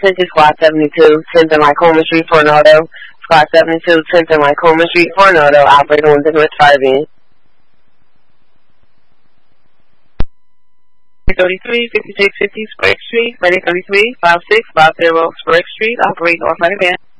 Attention Squad 72, 10th and Lycoma Street for an auto. Squad 72, 10th and Lycoma Street for an auto. Operator 1 5 33, 5650 Sprague Street, ready 33, 5650 Sprague Street, operating North Miami.